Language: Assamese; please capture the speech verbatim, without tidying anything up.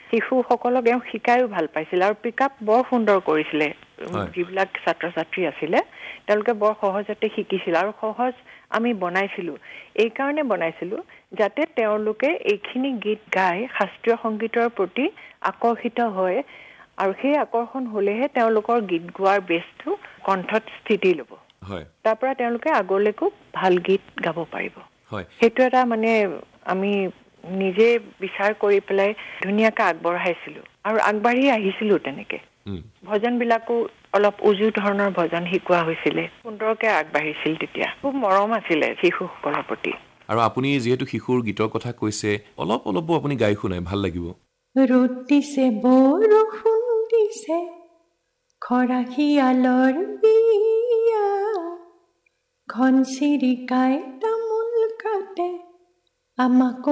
শিশুসকলক তেওঁ শিকায়ো ভাল পাইছিল আৰু পিকআপ বৰ সুন্দৰ কৰিছিলে যিবিলাক ছাত্ৰ ছাত্ৰী আছিলে তেওঁলোকে বৰ সহজতে শিকিছিল আৰু সহজ আমি বনাইছিলো এই কাৰণে বনাইছিলো যাতে তেওঁলোকে এইখিনি গীত গাই শাস্ত্ৰীয় সংগীতৰ প্ৰতি আকৰ্ষিত হয় আৰু সেই আকৰ্ষণ হলেহে তেওঁলোকৰ গীত গোৱাৰ বেছটো কণ্ঠত স্থিতি ল'ব হয় তাৰ পৰা তেওঁলোকে আগলৈকো ভাল গীত গাব পাৰিব হয় সেইটো এটা মানে আমি নিজে বিচাৰ কৰি পেলাই ধুনীয়াকৈ আগবঢ়াইছিলো আৰু আগবাঢ়ি আহিছিলো তেনেকে ভজন বিলাকো অলপ উজু ধৰণৰ ভজন শিকোৱা হৈছিলে সুন্দৰকে আগবাঢ়িছিল তেতিয়া খুব মৰম আছিলে শিশুসকলৰ প্ৰতি আৰু আপুনি যেহেতু শিশুৰ গীতৰ কথা কৈছে অলপ অলপো আপুনি গাই শুনাই ভাল লাগিব ৰ'দ দিছে বৰষুণ দিছে খৰাশিয়ালৰ বিয়া ঘন চিৰিকাই তামোল কাটে আমাক